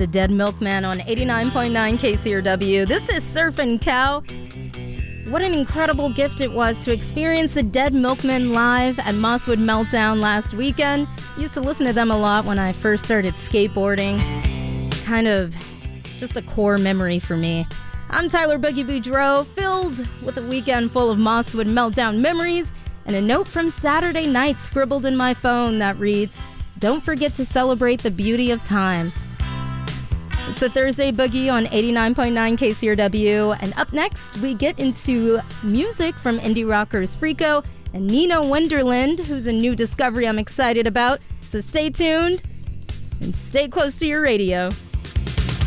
the Dead Milkman on 89.9 KCRW. This is Surfin' Cow. What an incredible gift it was to experience the Dead Milkmen live at Mosswood Meltdown last weekend. Used to listen to them a lot when I first started skateboarding. Kind of just a core memory for me. I'm Tyler Boogie Boudreaux, filled with a weekend full of Mosswood Meltdown memories and a note from Saturday night scribbled in my phone that reads, "Don't forget to celebrate the beauty of time." It's the Thursday Boogie on 89.9 KCRW, and up next, we get into music from indie rockers Freako and Nina Wonderland, who's a new discovery I'm excited about. So stay tuned and stay close to your radio.